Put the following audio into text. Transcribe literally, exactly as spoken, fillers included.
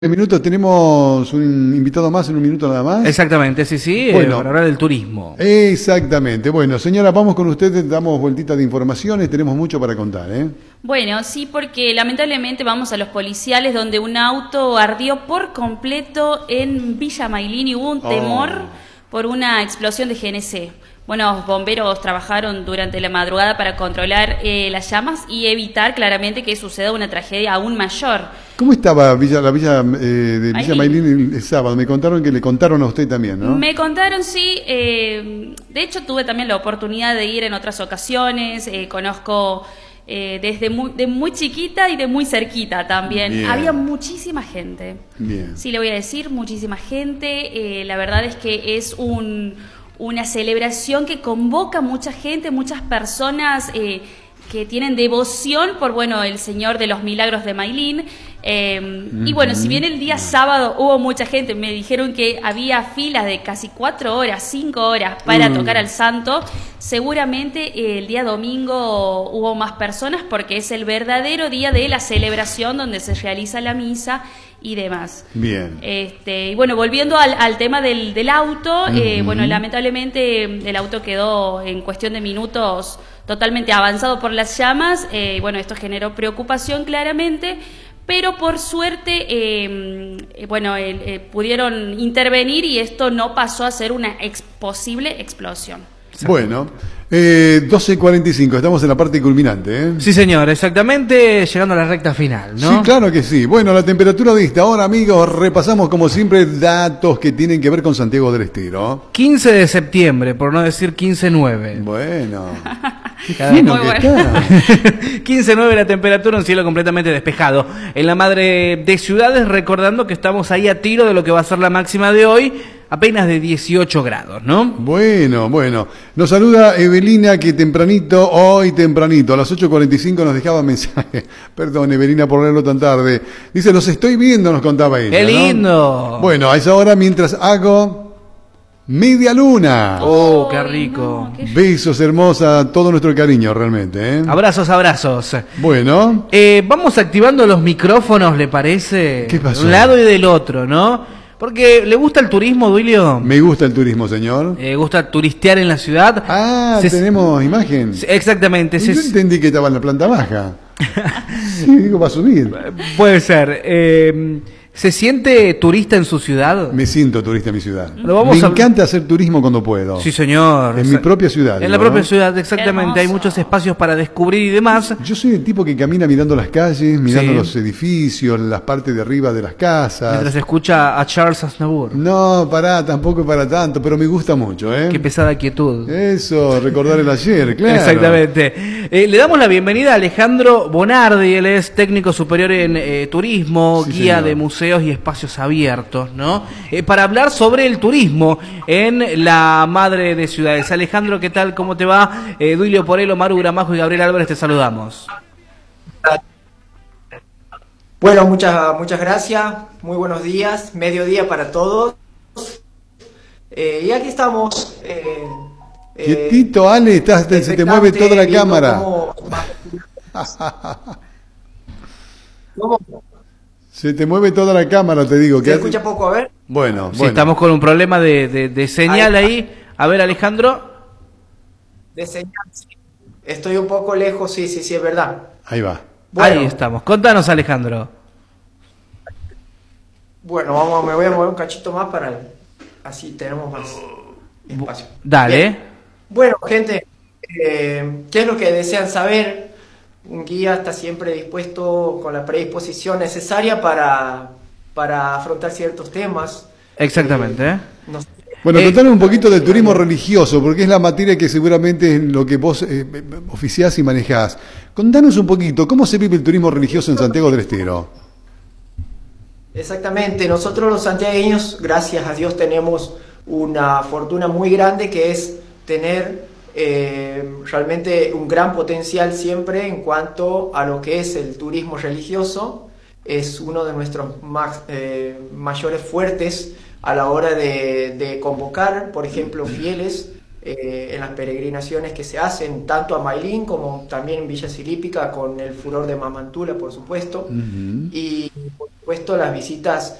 Minutos, tenemos un invitado más en un minuto nada más. Exactamente, sí, sí, bueno, eh, para hablar del turismo. Exactamente. Bueno, señora, vamos con ustedes, damos vueltita de informaciones, tenemos mucho para contar, ¿eh? Bueno, sí, porque lamentablemente vamos a los policiales donde un auto ardió por completo en Villa Maylin y hubo un temor oh. por una explosión de G N C. Bueno, los bomberos trabajaron durante la madrugada para controlar eh, las llamas y evitar claramente que suceda una tragedia aún mayor. ¿Cómo estaba Villa, la Villa eh, de Villa Maylin el, el sábado? Me contaron que le contaron a usted también, ¿no? Me contaron, sí. Eh, de hecho, tuve también la oportunidad de ir en otras ocasiones. Eh, conozco eh, desde muy, de muy chiquita y de muy cerquita también. Bien. Había muchísima gente. Bien. Sí, le voy a decir, muchísima gente. Eh, la verdad es que es un... una celebración que convoca mucha gente, muchas personas eh, que tienen devoción por, bueno, el Señor de los Milagros de Maylin. Eh, uh-huh. Y bueno, si bien el día sábado hubo mucha gente, me dijeron que había filas de casi cuatro horas, cinco horas para uh-huh. tocar al santo, seguramente eh, el día domingo hubo más personas porque es el verdadero día de la celebración donde se realiza la misa y demás. Bien. Este, y bueno, volviendo al, al tema del, del auto, uh-huh. eh, bueno, lamentablemente el auto quedó en cuestión de minutos totalmente avanzado por las llamas. Eh, bueno, esto generó preocupación claramente, pero por suerte, eh, bueno, eh, eh, pudieron intervenir y esto no pasó a ser una ex posible explosión. Bueno, eh, doce cuarenta y cinco, estamos en la parte culminante, ¿eh? Sí, señor, exactamente, llegando a la recta final, ¿no? Sí, claro que sí. Bueno, la temperatura de esta hora, amigos, repasamos como siempre datos que tienen que ver con Santiago del Estero. quince de septiembre, por no decir quince nueve. Bueno. Muy bueno. quince nueve la temperatura, un cielo completamente despejado. En la madre de ciudades, recordando que estamos ahí a tiro de lo que va a ser la máxima de hoy, apenas de dieciocho grados, ¿no? Bueno, bueno. Nos saluda Evelina, que tempranito, hoy tempranito, a las ocho cuarenta y cinco nos dejaba mensaje. Perdón, Evelina, por leerlo tan tarde. Dice, los estoy viendo, nos contaba ella. ¡Qué lindo! ¿No? Bueno, a esa hora, mientras hago media luna. ¡Oh, qué rico! No, qué... Besos, hermosa, todo nuestro cariño, realmente, ¿eh? Abrazos, abrazos. Bueno. Eh, vamos activando los micrófonos, ¿le parece? ¿Qué pasó? De un lado y del otro, ¿no? Porque, ¿le gusta el turismo, Duilio? Me gusta el turismo, señor. ¿Le gusta turistear en la ciudad? Ah, se... tenemos imagen. Exactamente. Yo se... entendí que estaba en la planta baja. Sí, digo, va a subir. Puede ser. Eh, ¿Se siente turista en su ciudad? Me siento turista en mi ciudad. Vamos Me a... encanta hacer turismo cuando puedo. Sí, señor. En mi propia ciudad. En digo, la propia ¿no? ciudad, exactamente. Hay muchos espacios para descubrir y demás. Yo soy el tipo que camina mirando las calles, mirando sí. los edificios, las partes de arriba de las casas. Mientras escucha a Charles Aznavour. No, pará, tampoco para tanto, pero me gusta mucho, ¿eh? Qué pesada quietud. Eso, recordar el ayer, claro. Exactamente. Eh, le damos la bienvenida a Alejandro Bonardi. Él es técnico superior en eh, turismo, sí, guía señor. de museos y espacios abiertos, ¿no? Eh, para hablar sobre el turismo en la madre de ciudades. Alejandro, ¿qué tal? ¿Cómo te va? Eh, Duilio Porelo, Maru Gramajo y Gabriel Álvarez, te saludamos. Bueno, muchas, muchas gracias. Muy buenos días. Mediodía para todos. Eh, y aquí estamos. Eh, Quietito, Ale, estás, te, se te mueve toda la cámara. Cómo... ¿Cómo? Se te mueve toda la cámara, te digo. ¿Se que escucha hace... poco? A ver. Bueno, sí, bueno. estamos con un problema de, de, de señal ahí. ahí. A ver, Alejandro. De señal, sí. Estoy un poco lejos, sí, sí, sí, es verdad. Ahí va. Bueno. Ahí estamos. Contanos, Alejandro. Bueno, vamos, me voy a mover un cachito más para... Así tenemos más espacio. Dale. Bien. Bueno, gente, eh, ¿qué es lo que desean saber? Un guía está siempre dispuesto con la predisposición necesaria para, para afrontar ciertos temas. Exactamente. Eh, no sé. Bueno, eh, contanos un poquito del turismo religioso, porque es la materia que seguramente es lo que vos eh, oficiás y manejás. Contanos un poquito, ¿cómo se vive el turismo religioso en Santiago del Estero? Exactamente, nosotros los santiagueños, gracias a Dios, tenemos una fortuna muy grande que es tener... Eh, realmente un gran potencial siempre en cuanto a lo que es el turismo religioso. Es uno de nuestros más, eh, mayores fuertes a la hora de, de convocar, por ejemplo, fieles eh, en las peregrinaciones que se hacen tanto a Maylin como también en Villa Silípica con el furor de Mamantula, por supuesto. Uh-huh. Y por supuesto supuesto las visitas